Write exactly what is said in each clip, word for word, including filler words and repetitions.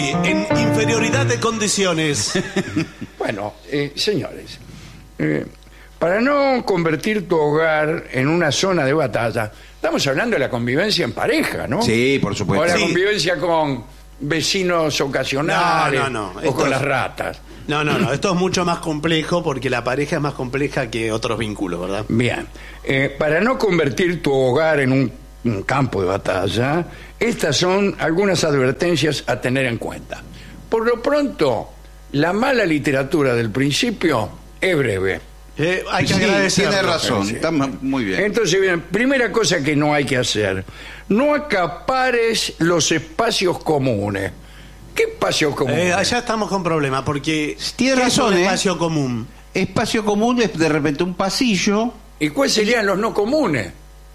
En inferioridad de condiciones. Bueno, eh, señores, eh, para no convertir tu hogar en una zona de batalla, estamos hablando de la convivencia en pareja, ¿no? Sí, por supuesto. O la Sí. convivencia con vecinos ocasionales No, no, no. o Esto con es- las ratas. No, no, no. Esto es mucho más complejo porque la pareja es más compleja que otros vínculos, ¿verdad? Bien, eh, para no convertir tu hogar en un, un campo de batalla, estas son algunas advertencias a tener en cuenta. Por lo pronto, la mala literatura del principio es breve. Eh, hay que Sí, agradecerlo. tiene razón, Sí. está muy bien. Entonces, bien, primera cosa que no hay que hacer, no acapares los espacios comunes. ¿Qué espacios comunes? Eh, allá estamos con problemas porque Tiene ¿qué es razón, un ¿eh? espacio común? Espacio común es de repente un pasillo. ¿Y cuáles serían los no comunes?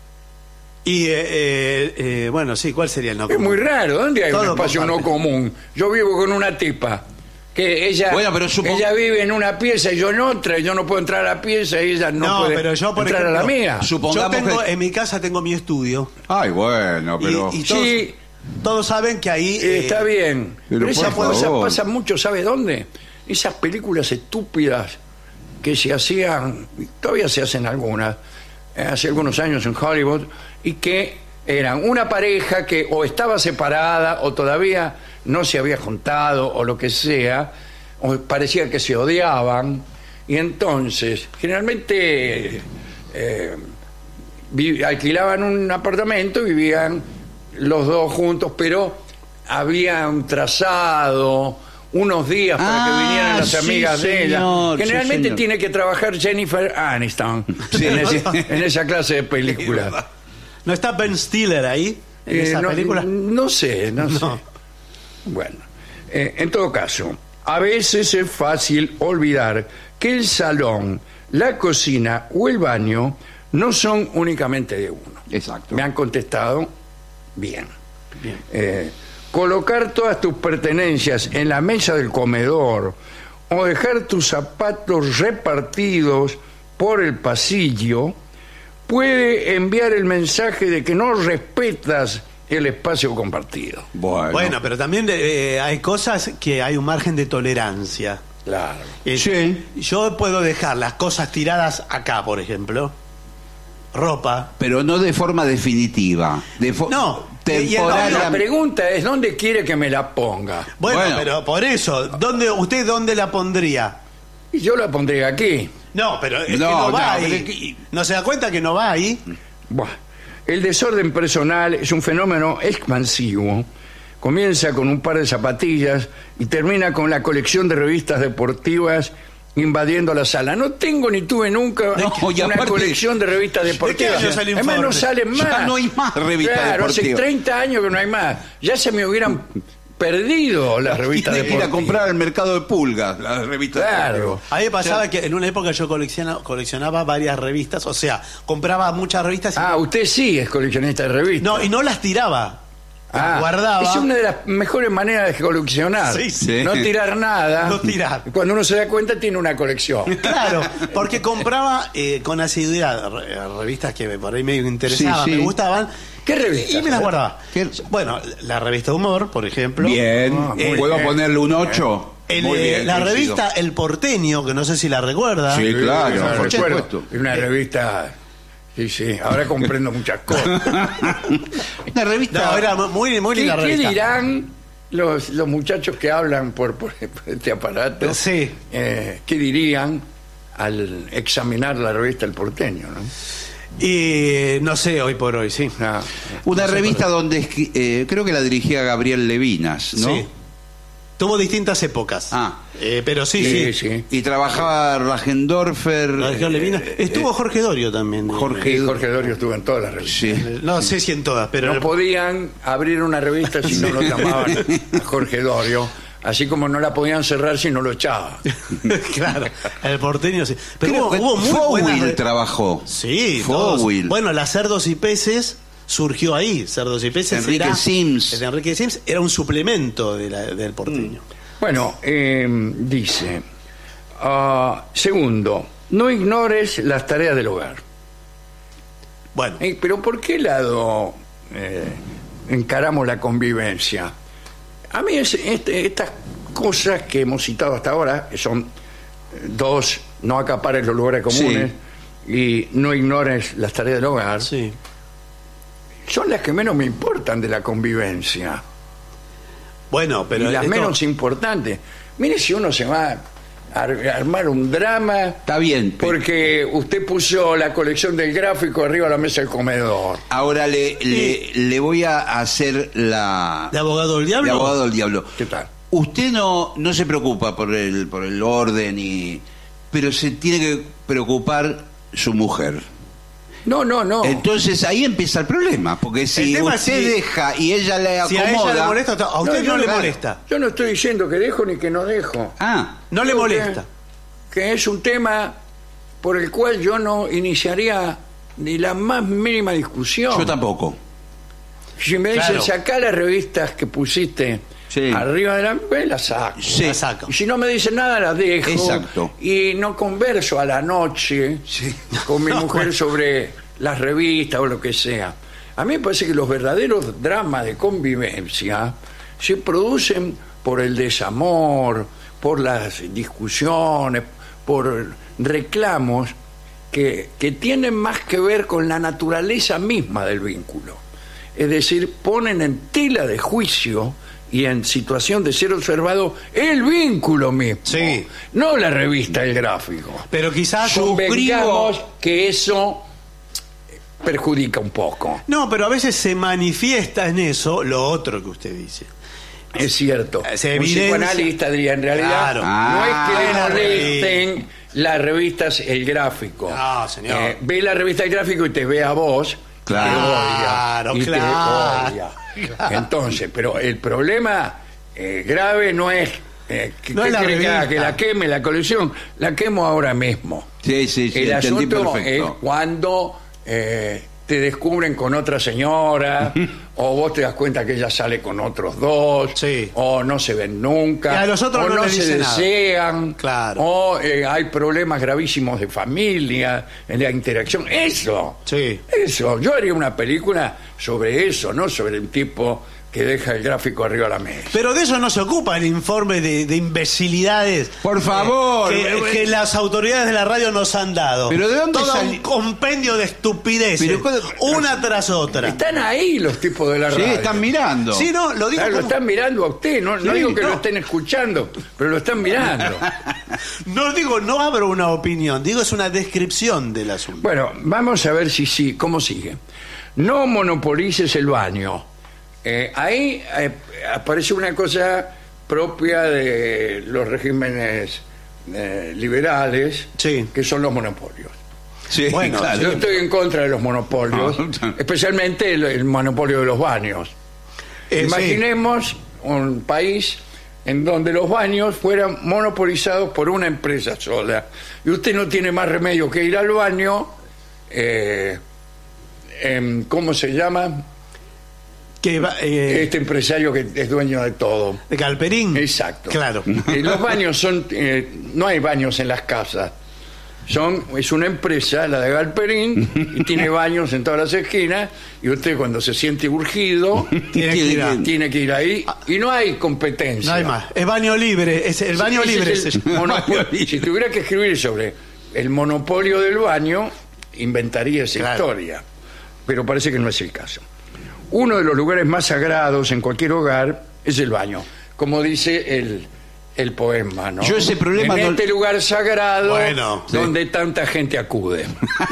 Y eh, eh, eh, bueno, sí, ¿cuál sería el no Es común? muy raro, ¿dónde hay Todo un espacio no comparte. común? Yo vivo con una tipa, que ella, Bueno, pero supongo- ella vive en una pieza y yo en otra, y yo no puedo entrar a la pieza y ella no, No, puede pero yo, por entrar a la ejemplo, mía. Sup- Yo Supongamos tengo, que- en mi casa tengo mi estudio Ay, bueno, pero... y, y todos, Sí. todos saben que ahí... Eh, eh, está bien, pero pero, esa por cosa favor. pasa mucho, ¿sabe dónde? Esas películas estúpidas que se hacían, y todavía se hacen algunas, eh, hace algunos años en Hollywood, y que eran una pareja que o estaba separada o todavía no se había juntado o lo que sea, o parecía que se odiaban, y entonces generalmente eh, vi- alquilaban un apartamento y vivían los dos juntos, pero había un trazado, unos días para Ah, que vinieran las sí, amigas de ella. señor, sí, Generalmente señor. tiene que trabajar Jennifer Aniston Sí. en, ese- en esa clase de películas. ¿No está Ben Stiller ahí? ¿En Eh, esa no, película? no sé, no, No. sé. Bueno, eh, en todo caso, a veces es fácil olvidar que el salón, la cocina o el baño no son únicamente de uno. Exacto. Me han contestado bien. Bien. Eh, colocar todas tus pertenencias en la mesa del comedor o dejar tus zapatos repartidos por el pasillo puede enviar el mensaje de que no respetas el espacio compartido. Bueno. Bueno, pero también eh, hay cosas que hay un margen de tolerancia. Claro. Eh, Sí. Yo puedo dejar las cosas tiradas acá, por ejemplo. Ropa. Pero no de forma definitiva. De fo- No, temporaria. La pregunta es, ¿dónde quiere que me la ponga? Bueno, Bueno. pero por eso, ¿dónde, ¿usted dónde la pondría? Y yo la pondré aquí. No, pero es No, que no va no, ahí. pero es que- ¿No se da cuenta que no va ahí? Buah. El desorden personal es un fenómeno expansivo. Comienza con un par de zapatillas y termina con la colección de revistas deportivas invadiendo la sala. No tengo ni tuve nunca No, y una aparte- colección de revistas qué deportivas. año sale el Además no informe? salen Ya más. no hay más revistas Claro, hace deportivas. treinta años que no hay más. Ya se me hubieran perdido las revistas Tiene que ir a deportivas. comprar al mercado de pulgas las revistas. Claro. deportivas. A mí me pasaba que en una época yo colecciona- coleccionaba varias revistas, o sea, compraba muchas revistas y, Ah, usted sí es coleccionista de revistas. no, y no las tiraba. Las Ah, guardaba. Es una de las mejores maneras de coleccionar. Sí, sí. No tirar nada. No tirar. Cuando uno se da cuenta tiene una colección. Claro, porque compraba eh, con asiduidad re- revistas que me- por ahí me interesaban, Sí, sí. me gustaban. ¿Qué revistas? Y me las guardaba. ¿Qué? Bueno, la revista de humor, por ejemplo. Bien. Ah, muy ¿Puedo bien. ponerle un ocho? El, Muy eh, bien, la coincido. revista El Porteño, que no sé si la recuerda. Sí, claro, Esa por recuerdo. supuesto. Es una revista. Sí, sí. Ahora comprendo muchas cosas. Una revista. No, era muy, muy ¿Qué, linda qué revista. dirán los, los muchachos que hablan por, por este aparato? Sí. Eh, ¿Qué dirían al examinar la revista El Porteño? ¿No? Y no sé, hoy por hoy, sí. Ah, Una revista donde escri- eh, creo que la dirigía Gabriel Levinas, ¿no? Sí. Tuvo distintas épocas. Ah. Eh, pero sí, sí, sí. sí. Y trabajaba Rajendorfer. La región Levina. eh, Estuvo eh, Jorge Dorio también. Jorge- Sí, Jorge Dorio estuvo en todas las revistas. Sí. Eh, No sé si en todas, pero. No podían abrir una revista si no lo llamaban a Jorge Dorio, así como no la podían cerrar si no lo echaban. Claro, el porteño sí. Pero Creo hubo, que hubo muy Fowil buenas re- trabajó. Sí, todos. Fowil. Bueno, las Cerdos y Peces surgió ahí. Cerdos y Peces Enrique era, Sims. el de Enrique Sims era un suplemento de la- del porteño. Bueno, eh, dice, ah, segundo, no ignores las tareas del hogar. Bueno, Eh, pero ¿por qué lado eh, encaramos la convivencia? A mí es, este, estas cosas que hemos citado hasta ahora, que son dos, no acapares los lugares comunes y no ignores las tareas del hogar, Sí. son las que menos me importan de la convivencia. Bueno, pero y las esto- menos importantes. Mire si uno se va a ar- armar un drama Está bien. pe- porque usted puso la colección del Gráfico arriba de la mesa del comedor. Ahora le, le, le voy a hacer la... ¿De abogado del diablo? de abogado del diablo. ¿Qué tal? Usted no, no se preocupa por el, por el orden, y, pero se tiene que preocupar su mujer. No, no, no. Entonces ahí empieza el problema, porque si tema usted es si- deja y ella le Si acomoda... a ella le molesta, a usted no, yo le claro. molesta. Yo no estoy diciendo que dejo ni que no dejo. Ah, No le Creo molesta. Que, que es un tema por el cual yo no iniciaría ni la más mínima discusión. yo tampoco. Si me dicen Claro. sacar las revistas que pusiste Sí. arriba de la mesa, las saco. Sí. La saco. Y si no me dicen nada, las dejo. Exacto. Y no converso a la noche Sí. con mi No, mujer bueno. sobre las revistas o lo que sea. A mí me parece que los verdaderos dramas de convivencia se producen por el desamor, por las discusiones, por reclamos que, que tienen más que ver con la naturaleza misma del vínculo. Es decir, ponen en tela de juicio y en situación de ser observado el vínculo mismo, Sí. no la revista El Gráfico. Pero quizás... Convengamos que eso perjudica un poco. No, pero a veces se manifiesta en eso lo otro que usted dice. Es cierto. Se Un evidencia- psicoanalista diría, en realidad, Claro. no es que le Ah, molesten las revistas El Gráfico. No, señor. Eh, ve la revista El Gráfico y te ve a vos. Claro. te odia, Claro, y te claro. odia. Entonces, pero el problema eh, grave no es eh, que, No ¿qué es la quiere que haga? revista. Que la queme la colección, la quemo ahora mismo. Sí, sí, sí, El entendí asunto perfecto. es cuando eh, te descubren con otra señora, o vos te das cuenta que ella sale con otros dos, Sí. o no se ven nunca, Y a los otros o no no le se dice nada. desean, Claro. o eh, hay problemas gravísimos de familia, en la interacción. Eso, Sí. eso. Yo haría una película sobre eso, no sobre el tipo que deja el Gráfico arriba de la mesa. Pero de eso no se ocupa el informe de, de imbecilidades. Por favor. Que, que las autoridades de la radio nos han dado. ¿Pero de dónde Todo sali- un compendio de estupideces. Pero ¿cuál- una tras otra. Están ahí los tipos de la Sí, radio. están mirando. Sí, no, lo digo Claro, lo como- están mirando a usted, no, no Sí, digo que no. lo estén escuchando, pero lo están mirando. No digo, no abro una opinión, digo es una descripción del asunto. Bueno, vamos a ver si sí, cómo sigue. No monopolices el baño. Eh, ahí eh, aparece una cosa propia de los regímenes eh, liberales, Sí. que son los monopolios. Sí, Bueno, claro. Yo estoy en contra de los monopolios, Ah. especialmente el, el monopolio de los baños. Eh, sí. Imaginemos un país en donde los baños fueran monopolizados por una empresa sola y usted no tiene más remedio que ir al baño, eh, em, ¿cómo se llama? Que va- eh, Este empresario que es dueño de todo. de Galperín. Exacto. Claro. Eh, los baños son, eh, no hay baños en las casas. Son, es una empresa, la de Galperín, y tiene baños en todas las esquinas, y usted cuando se siente urgido, Tiene que ir a- tiene que ir ahí, y no hay competencia. No hay más. Es baño libre. Es el baño Ese libre. es el se llama. monopolio. Si tuviera que escribir sobre el monopolio del baño, inventaría esa Claro. historia. Pero parece que no es el caso. Uno de los lugares más sagrados en cualquier hogar es el baño, como dice el, el poema, ¿no? Yo ese problema en no- este lugar sagrado Bueno, sí. donde tanta gente acude.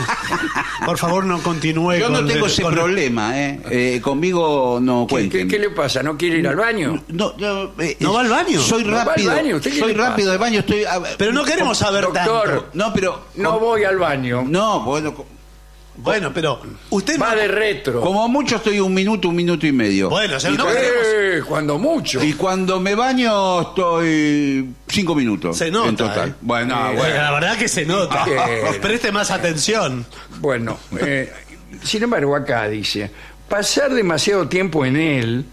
Por favor, no continúe Yo no con- tengo ese con- problema, ¿eh? Eh, conmigo no ¿Qué, cuenten. qué- qué le pasa? ¿No quiere ir al baño? No, no, eh, ¿No va al baño? Soy ¿No va al rápido. baño? ¿Usted qué Soy le pasa? rápido de baño. Estoy. a- Pero no queremos saber Doctor, tanto. No, pero. No voy al baño. No, bueno. co- Bueno, pero usted Va no... de retro. Como mucho estoy un minuto, un minuto y medio. Bueno, o sea, y, no cu- queremos- Eh, cuando mucho. y cuando me baño estoy cinco minutos. Se nota, En total. ¿eh? Bueno, Eh, bueno. La verdad que se nota. Bueno. Preste más atención. Bueno, eh, sin embargo acá dice, pasar demasiado tiempo en él,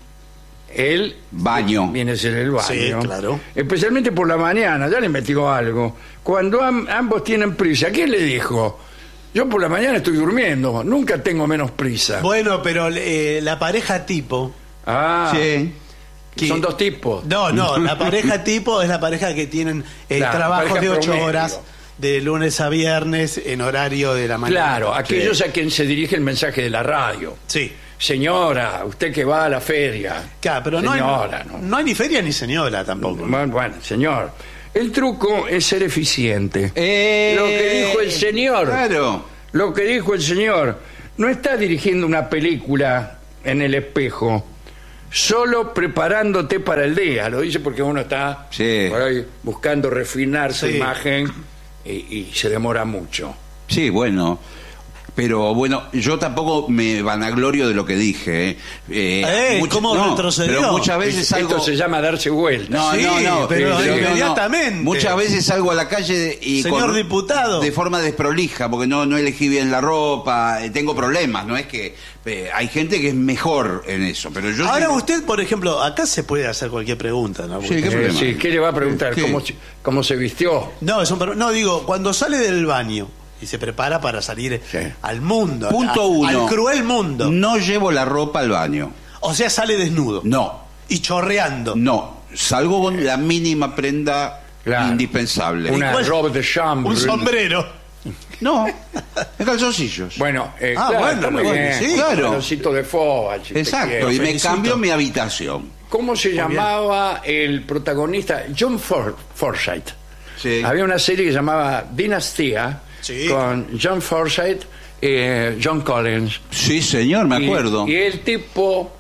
él Baño. viene a ser el baño, Sí, claro. especialmente por la mañana, ya le investigó algo, cuando am- ambos tienen prisa, ¿quién le dijo? Yo por la mañana estoy durmiendo, nunca tengo menos prisa. Bueno, pero eh, la pareja tipo Ah, Sí. Que- Son dos tipos. No, no, la pareja tipo es la pareja que tienen el Claro, trabajo pareja de ocho promedio. horas, de lunes a viernes, en horario de la mañana. Claro, aquellos Sí. a quien se dirige el mensaje de la radio. Sí. Señora, usted que va a la feria. Claro, pero no Señora, hay, no. no hay ni feria ni señora tampoco. Bueno, bueno, señor. El truco es ser eficiente. Eh, Lo que dijo el señor. Claro. Lo que dijo el señor. No está dirigiendo una película en el espejo, solo preparándote para el día. Lo dice porque uno está Sí. por ahí buscando refinar su Sí. imagen y, y se demora mucho. Sí, bueno. Pero bueno, yo tampoco me vanaglorio de lo que dije. ¿eh? Eh, Eh, ¿cómo retrocedió? Pero muchas veces Esto salgo... se llama darse vuelta. No, Sí, no, no. pero no, no. inmediatamente. Muchas veces salgo a la calle y Señor diputado. de forma desprolija, porque no, no elegí bien la ropa, eh, tengo problemas, no es que eh, hay gente que es mejor en eso, pero yo Ahora soy- usted, por ejemplo, acá se puede hacer cualquier pregunta, ¿no? Sí, ¿qué Eh, problema? sí, ¿qué le va a preguntar? ¿Qué? ¿Cómo, se- ¿Cómo se vistió? No, es un per- no, digo, cuando sale del baño y se prepara para salir Sí. al mundo, Punto a- uno. al cruel mundo. No llevo la ropa al baño. O sea, sale desnudo No, y chorreando. no. Salgo con la mínima prenda Claro. indispensable. Una cuál? robe de chambre. Un sombrero. No, en calzoncillos. Bueno, eh, Ah, claro, bueno, está muy bueno, bien. sí, Un claro. baloncito de foba, si te Exacto, quiero. y me felicito. cambio mi habitación. ¿Cómo se llamaba el protagonista? John For- Forsythe. Sí. Había una serie que se llamaba Dinastía, Sí. con John Forsythe y John Collins. Sí, señor, me Y- acuerdo. Y, el tipo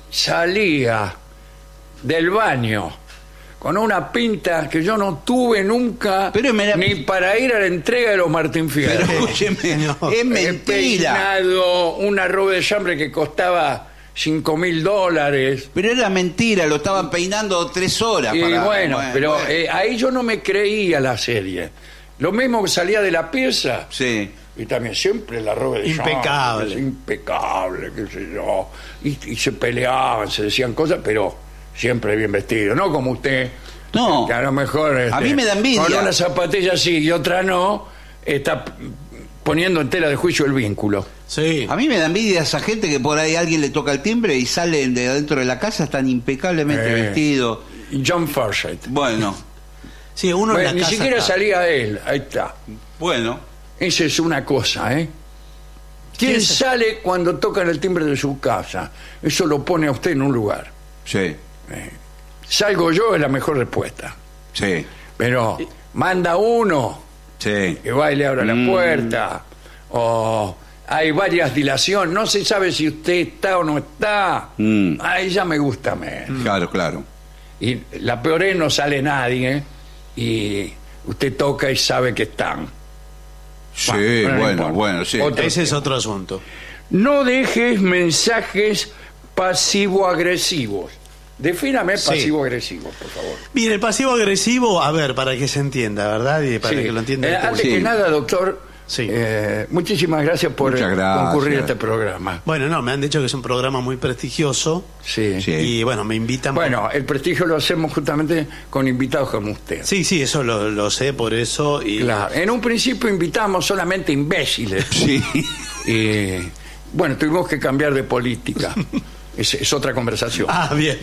salía del baño con una pinta que yo no tuve nunca, Pero me la- ni para ir a la entrega de los Martín Fierro. Pero escúcheme, No. es He mentira. peinado una robe de chambre que costaba cinco mil dólares. Pero era mentira, lo estaban peinando tres horas. Y para- bueno, pero bueno. eh, ahí yo no me creía la serie. Lo mismo que salía de la pieza. Sí. Y también siempre la robe de Impecable. chambre, impecable, qué sé yo. Y, y se peleaban, se decían cosas, pero siempre bien vestido. No como usted, No. que a lo mejor A este, mí me da envidia. con una zapatilla sí y otra no, está p- poniendo en tela de juicio el vínculo. Sí. A mí me da envidia esa gente que por ahí alguien le toca el timbre y salen de adentro de la casa, están impecablemente Eh. vestidos. John Forsythe. Bueno, Sí, uno Bueno, en la ni casa siquiera está. salía él, ahí está. bueno. Esa es una cosa, ¿eh? ¿Quién ¿Quién sa- sale cuando tocan el timbre de su casa? Eso lo pone a usted en un lugar. Sí, Salgo yo es la mejor respuesta. sí, Pero manda uno sí. que va y le abre la Mm. puerta. O hay varias dilaciones. No se sabe si usted está o no está. Mm. Ahí ya me gusta menos. Claro, claro. Y la peor es no sale nadie y usted toca y sabe que están. Sí, pero no bueno, importa. bueno, sí. Otro- Ese es otro asunto. No dejes mensajes pasivo-agresivos. Defíname Sí. pasivo-agresivo, por favor. Bien, el pasivo agresivo, a ver, para que se entienda, ¿verdad? Y para Sí. que lo entienda Eh, el antes público. que Sí. nada, doctor, Sí. eh, muchísimas gracias por Muchas eh, gracias. concurrir a este programa. Bueno, no, me han dicho que es un programa muy prestigioso Sí. Sí. y bueno, me invitan. Bueno, el prestigio lo hacemos justamente con invitados como usted. Sí, sí, eso lo, lo sé por eso. Y Claro. En un principio invitamos solamente imbéciles. Sí. Y bueno, tuvimos que cambiar de política. Es, es otra conversación. Ah, bien.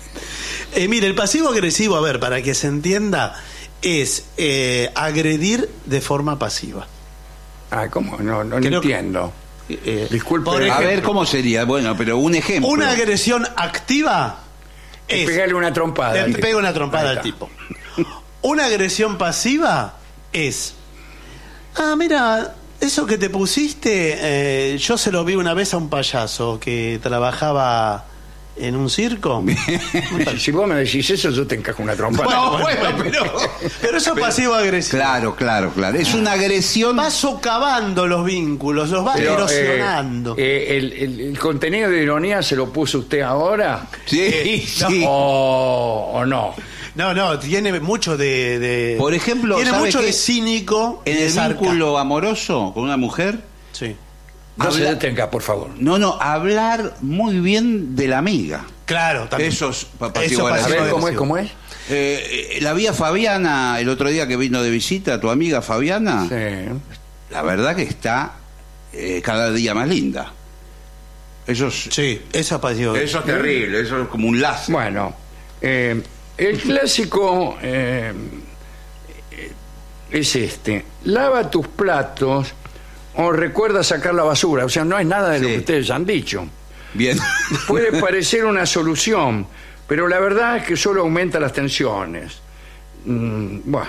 Eh, mire, el pasivo agresivo, a ver, para que se entienda, es eh, agredir de forma pasiva. Ah, ¿cómo? No, no, no Creo que- entiendo. Eh, Disculpe. por A ejemplo, ver, ¿cómo sería? Bueno, pero un ejemplo. una agresión activa Es es pegarle una trompada. le al tipo. pega una trompada Ahí al está. tipo. Una agresión pasiva es, ah, mira, eso que te pusiste, eh, yo se lo vi una vez a un payaso que trabajaba en un circo. Si, si vos me decís eso, yo te encajo una trompada. Bueno, bueno, pero, pero eso es pasivo agresivo. Claro, claro, claro. Es una agresión. Va socavando los vínculos, los va Pero, erosionando. eh, eh, el, el- el contenido de ironía se lo puso usted ahora Sí, sí. o, o no. No, no, tiene mucho de, de- Por ejemplo, tiene ¿sabe mucho qué? de cínico y En de el sarcasmo. vínculo amoroso con una mujer. Sí. No se Habla- detenga, por favor. No, no, hablar muy bien de la amiga. Claro, también. Eso es pa- Eso pasivo A pasivo ver, agresivo. ¿cómo es? agresivo. ¿Cómo es? Eh, eh, la vi a Fabiana el otro día que vino de visita, tu amiga Fabiana. Sí. La verdad que está eh, cada día más linda. Eso es, Sí, eso es pasivo eso es terrible, eso es como un láser. Bueno, Eh, el clásico eh, es este: lava tus platos o recuerda sacar la basura. O sea, no es nada de lo Sí. que ustedes han dicho. Bien. Puede parecer una solución, pero la verdad es que solo aumenta las tensiones. Mm, bueno,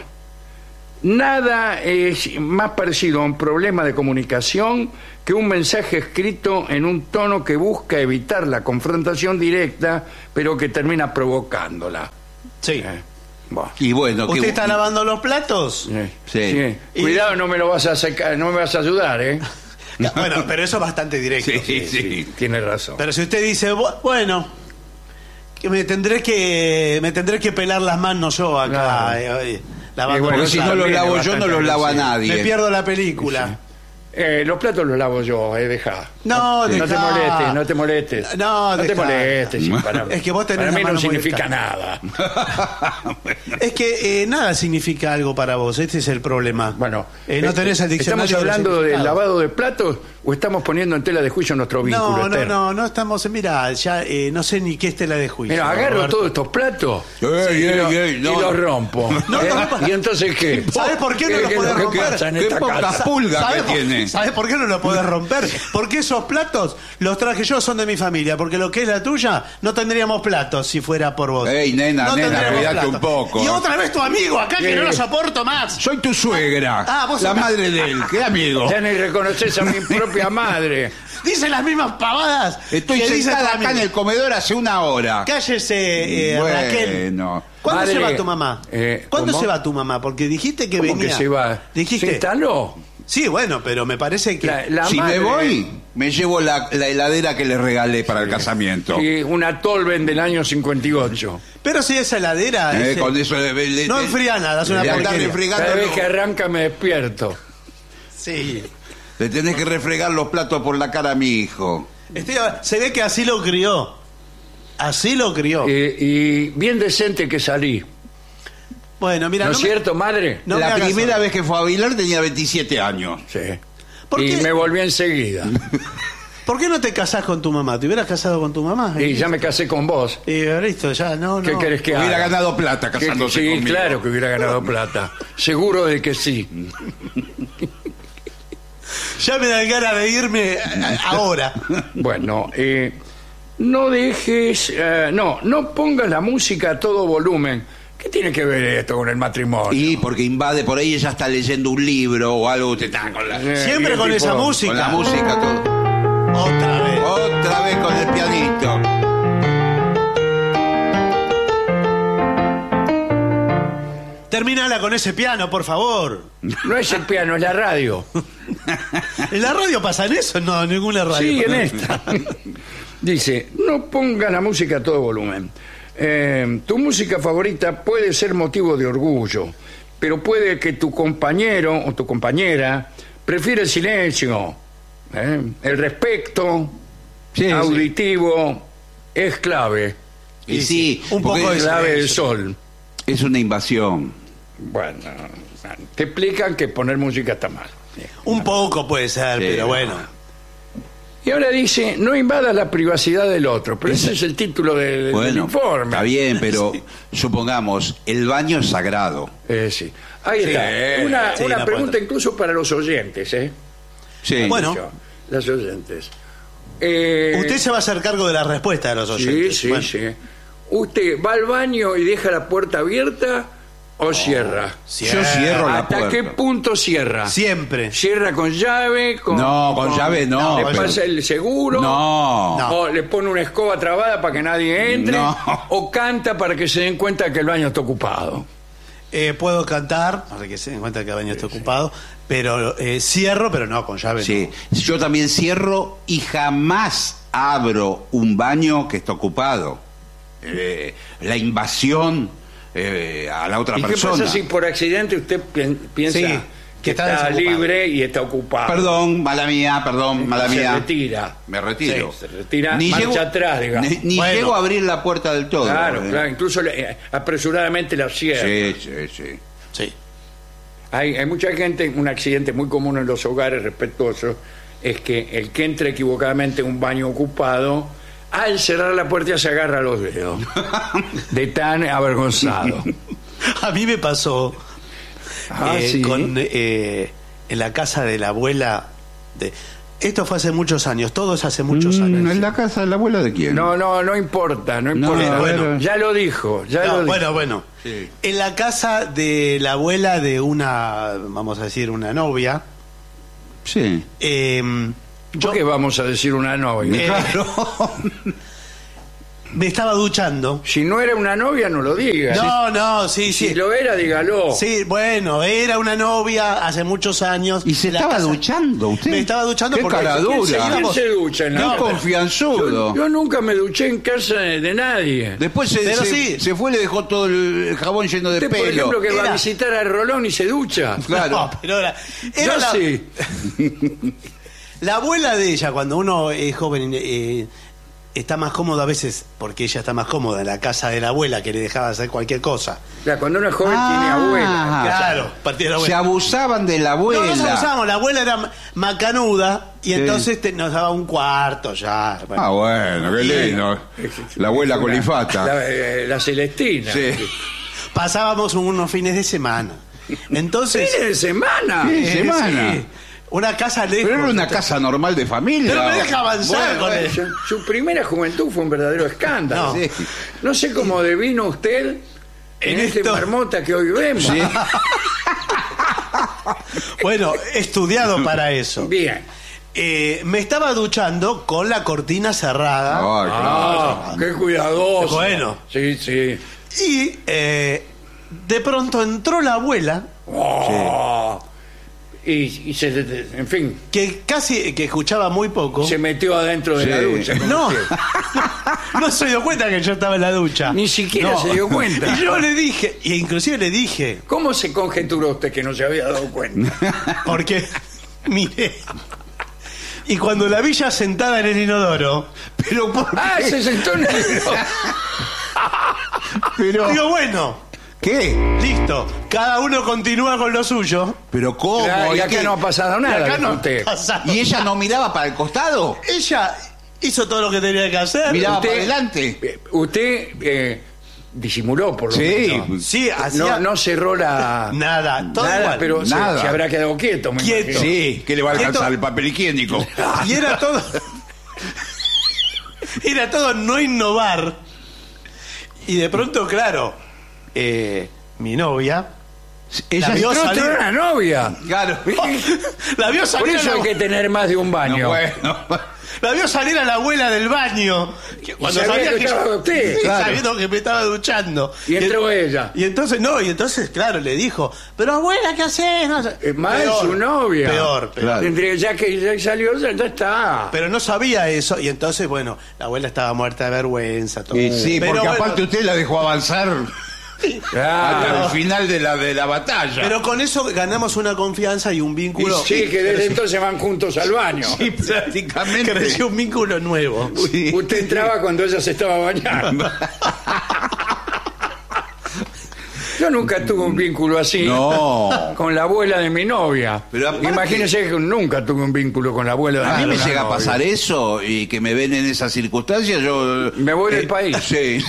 nada es más parecido a un problema de comunicación que un mensaje escrito en un tono que busca evitar la confrontación directa, pero que termina provocándola. Sí. Eh, bueno. Y bueno, ¿Usted que- está lavando los platos? Sí. Sí. Sí. Y- Cuidado, no me lo vas a sacar, no me vas a ayudar, ¿eh? Bueno, pero eso es bastante directo. Sí, sí. Tiene razón. Pero si usted dice, "Bu- bueno, que me tendré que me tendré que pelar las manos yo acá, Claro. eh, eh, lavando Y bueno, Porque los si no platos. lo también lavo es yo, no bastante lo lava agresivo. nadie. Me pierdo la película. Eh, los platos los lavo yo, eh, deja. No, no te dejá. molestes, no te molestes. No, no te dejá. molestes. sí, para, Es que vos tenés para la mí no mano muy significa descarada. nada. Es que eh, nada significa algo para vos, este es el problema. Bueno, Eh, no eh, tenés el diccionario. ¿estamos hablando los del significados. lavado de platos o estamos poniendo en tela de juicio nuestro vínculo No, no, eterno? no, no estamos, mira, ya eh, no sé ni qué es tela de juicio. Mira, agarro Roberto. todos estos platos Ey, y, ey, lo- ey, y no. los rompo. No, ¿Eh? no, ¿Y entonces qué? ¿Sabes por qué no lo ¿Qué- podés qué- romper? qué pasa en Qué esta poca casa? pulga ¿Sabes que por, tiene. ¿Sabes por qué no lo podés romper? Porque esos platos los traje yo, son de mi familia. Porque lo que es la tuya, no tendríamos platos si fuera por vos. Ey, nena, No nena, tendríamos cuidate platos. un poco. Y otra vez tu amigo acá que ¿Qué? no lo soporto más. Soy tu suegra, Ah, vos la sos- madre de él. ¿Qué amigo? Ya ni reconoces a mi propia madre. Dice las mismas pavadas. Estoy que dice sentada tu acá amigo. en el comedor hace una hora. Cállese, eh, Bueno. Raquel. ¿Cuándo Madre, se va tu mamá? eh, ¿Cuándo ¿cómo? se va tu mamá? Porque dijiste que ¿Cómo venía. que se va? Dijiste. ¿Se instaló? Sí, bueno, pero me parece que. La- la Si madre- me voy, me llevo la, la heladera que le regalé para el casamiento. Sí, una Tolben del año cincuenta y ocho. Pero si esa heladera. Eh, ese- con eso le- le- No le- enfría nada, es una le andás porquería. refregando Cada vez los- que arranca me despierto. Sí. Le tenés que refregar los platos por la cara a mi hijo. Estoy- se ve que así lo crió. Así lo crió. Eh, y bien decente que salí. Bueno, mira. ¿No, no es me- cierto, madre? No me la hagas primera hablar. vez que fue a Vilar tenía veintisiete años. Sí. ¿Por Y qué? me volví enseguida. ¿Por qué no te casás con tu mamá? ¿Te hubieras casado con tu mamá? Y ya me casé con vos. Y listo, ya, no, ¿Qué no. querés que Hubiera haga? ganado plata Que- casándose sí, conmigo. claro que hubiera ganado plata. Seguro de que sí. Ya me dan ganas de irme a- ahora. Bueno, eh, no dejes... eh, no, no pongas la música a todo volumen. ¿Qué tiene que ver esto con el matrimonio? Y porque invade, por ahí ella está leyendo un libro o algo, usted está con la, Eh, Siempre y el con esa tipo- música. con la música todo. Otra vez. Otra vez con el pianito. Terminala con ese piano, por favor. No es el piano, es la radio. ¿En la radio pasan eso? No, en ninguna radio. Sí, en pasa. esta. Dice, no pongas la música a todo volumen. Eh, tu música favorita puede ser motivo de orgullo, pero puede que tu compañero o tu compañera prefiera el silencio. ¿eh? El respeto Sí, auditivo es clave. Y sí, un porque poco de es, Clave del silencio. sol. es una invasión. Bueno, te explican que poner música está mal. Un poco puede ser, Sí, pero no. bueno. Y ahora dice, no invadas la privacidad del otro. Pero ese es el título del, del Bueno, informe. está bien, pero supongamos, el baño es sagrado. Eh, sí. Ahí Sí, está. Una, sí, una la pregunta puerta. incluso para los oyentes, ¿eh? Sí. Bueno. Yo, Los oyentes. Eh, Usted se va a hacer cargo de la respuesta de los Sí, oyentes. sí, Bueno. sí. ¿Usted va al baño y deja la puerta abierta o cierra? Yo cierro la ¿Hasta puerta. qué punto cierra? Siempre. ¿Cierra con llave? Con, No, con llave no, ¿Le pero- pasa el seguro? No. No. ¿O le pone una escoba trabada para que nadie entre? No. ¿O canta para que se den cuenta que el baño está ocupado? Eh, puedo cantar, para que se den cuenta que el baño está ocupado, pero eh, cierro, pero no, con llave. Sí, yo también cierro y jamás abro un baño que está ocupado. Eh, la invasión eh, a la otra ¿Y qué persona. pasa si por accidente usted pi- piensa Sí, que que está está, desocupado. libre y está ocupado? Perdón, mala mía, perdón, mala se mía. retira. Me retiro. Sí, se retira, marcha atrás, digamos. Ni, ni Bueno. llego a abrir la puerta del todo. Claro, eh. claro, incluso le- eh, apresuradamente la cierra. Sí, sí, sí. Sí. Hay, hay mucha gente, un accidente muy común en los hogares respetuosos es que el que entra equivocadamente en un baño ocupado Al cerrar la puerta se agarra los dedos. De tan avergonzado. A mí me pasó Ah, eh, sí. con, eh, en la casa de la abuela. De, esto fue hace muchos años, todo es hace muchos Mm, años. ¿En la casa de la abuela de quién? No, no, no importa, no importa. a ver. Bueno, ya lo dijo, ya No, lo dijo. bueno, bueno. Sí. En la casa de la abuela de una, vamos a decir, una novia. Sí. Eh, ¿Por yo qué vamos a decir una novia? Eh, me estaba duchando. Si no era una novia, no lo diga. No, no, sí, Si sí. lo era, dígalo. Sí, bueno, era una novia hace muchos años. ¿Y se La estaba casa- duchando usted? Me estaba duchando Qué porque cara ¿quién dura. se- ¿Quién íbamos- se ducha en la Qué No, pero- confianzudo. Yo nunca me duché en casa de, de nadie. Después se, Pero se- sí. se fue y le dejó todo el jabón lleno de Usted, por pelo. ejemplo, que va a Era- visitar a Rolón y se ducha. Claro. No, pero era, era Yo la, sí. la abuela de ella, cuando uno es joven, eh, está más cómodo a veces, porque ella está más cómoda en la casa de la abuela, que le dejaba hacer cualquier cosa. O sea, cuando uno es joven Ah. tiene abuela. Claro, partía de la Se abuela. abusaban de la abuela. No nos abusábamos, la abuela era ma- macanuda y Sí. entonces te- nos daba un cuarto ya. bueno. Ah, bueno, qué lindo. La abuela colifata. La, eh, la Celestina. Sí. Pasábamos unos fines de semana. Entonces. ¿Fines de semana? Sí. eh, semana. sí, una casa lejos. Pero era una casa normal de familia. Pero me deja avanzar Bueno, con bueno, el- su, su primera juventud fue un verdadero escándalo. No. Sí. No sé cómo devino usted en, En este esto- marmota que hoy vemos. Sí. Bueno, estudiado para eso. Bien. Eh, me estaba duchando con la cortina cerrada. Ay, Ah, qué cuidadoso. Bueno. Sí, sí. Y eh, de pronto entró la abuela, Oh. Y, y se, en fin, que casi que escuchaba muy poco. se metió adentro de Sí. la ducha. como No, usted. no se dio cuenta que yo estaba en la ducha. Ni siquiera No. se dio cuenta. Y yo le dije, y inclusive le dije, ¿Cómo se conjeturó usted que no se había dado cuenta? porque, mire, y cuando la vi ya sentada en el inodoro, Pero ¿por qué? Ah, se sentó en el... Pero, digo, bueno, ¿qué? listo, cada uno continúa con lo suyo. ¿Pero cómo? Claro, y ¿Y acá qué? no ha pasado Y nada. acá dijo no usted. pasa- ¿Y ella no miraba para el costado? Ella hizo todo lo que tenía que hacer. Miraba Usted- para adelante. Eh, Usted eh, disimuló, por lo Sí. menos. Sí, hacía No, no cerró la... nada, todo nada, igual. pero se- Nada. Se, habrá quedado quieto, me Quieto. imagino. Sí, que le va a alcanzar Esto- el papel higiénico. Y era todo. Era todo no innovar. Y de pronto, claro, eh, mi novia. Ella La vio Pero salir- usted era una novia. Claro. La vio Por salir a eso la, hay que tener más de un baño. No, bueno. la vio salir a la abuela del baño. que Cuando sabía sabía que que estaba yo- usted, Sí, claro. sabiendo que me estaba duchando. Y entró ella. Y entonces, no, y entonces, claro, le dijo, pero abuela, ¿qué haces? No sé. Es más Peor, su novia. Peor, peor. Claro. Tendría- ya que ya salió, ya, ya está. Pero no sabía eso, y entonces, bueno, la abuela estaba muerta de vergüenza. Todo. Y sí, Pero porque bueno, aparte usted la dejó avanzar Claro. hasta el final de la, de la batalla. Pero con eso ganamos una confianza y un Y vínculo. sí, que desde entonces van juntos al baño. Sí, prácticamente. Creció un vínculo nuevo. Sí. Usted entraba cuando ella se estaba bañando. Yo nunca tuve un vínculo así. No. Con la abuela de mi novia. Pero aparte- Imagínese que nunca tuve un vínculo con la abuela de A mí mi me novia. llega a pasar eso y que me ven en esas circunstancias, yo... Me voy del eh, país. Sí.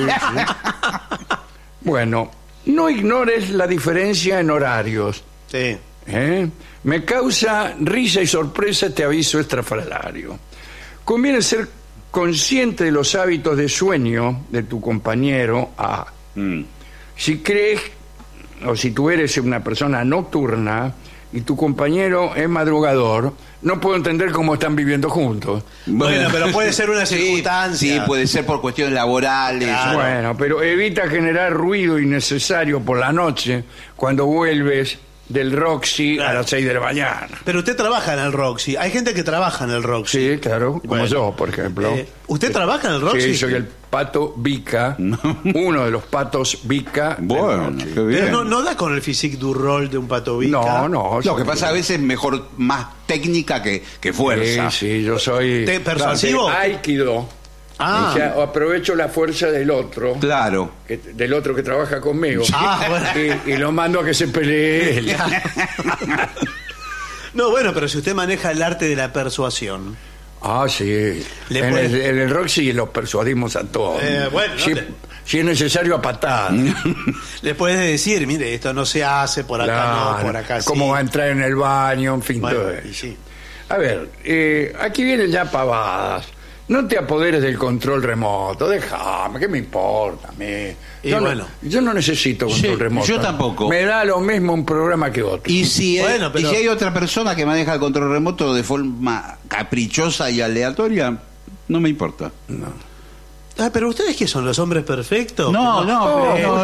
Bueno, no ignores la diferencia en horarios. Sí. ¿eh? Me causa risa y sorpresa este aviso estrafalario. Conviene ser consciente de los hábitos de sueño de tu compañero A. Mm. Si crees o si tú eres una persona nocturna y tu compañero es madrugador, no puedo entender cómo están viviendo juntos. Bueno, pero puede ser una Sí, circunstancia. sí, puede ser por cuestiones laborales. Claro. Bueno, pero evita generar ruido innecesario por la noche cuando vuelves del Roxy a Claro. las seis de la mañana. Pero usted trabaja en el Roxy. Hay gente que trabaja en el Roxy. Sí, claro, como Bueno. yo, por ejemplo. Eh, ¿Usted trabaja en el Roxy? Sí, soy el pato Vica, uno de los patos Vica. del Bueno, Roxy. qué bien. Pero no, no da con el physique du rol de un pato Vica. No, no. Lo que pasa a veces es mejor, más técnica que, que fuerza. Sí, sí, yo soy... ¿Te- persuasivo? de Aikido. Ah. O sea, aprovecho la fuerza del otro, Claro. que- del otro que trabaja conmigo, Ah, bueno. y, y lo mando a que se pelee él. No, bueno, pero si usted maneja el arte de la persuasión. Ah, sí. Le En puede- el, en el Roxy los persuadimos a todos. Eh, bueno, si, no te- si es necesario, a patadas. Le puedes decir, mire, esto no se hace, por acá Claro, no, por acá sí. cómo va a entrar en el baño, en fin, Bueno, todo y eso. sí. A ver, eh, aquí vienen ya pavadas. No te apoderes del control remoto, déjame, ¿qué me importa a mí? Y Yo, bueno. no, yo no necesito control Sí, remoto. yo tampoco. Me da lo mismo un programa que otro. Y si, hay, Bueno, pero- y si hay otra persona que maneja el control remoto de forma caprichosa y aleatoria, no me importa. No. Ah, pero ustedes, ¿qué son? ¿Los hombres perfectos? No, no, Oh, pero-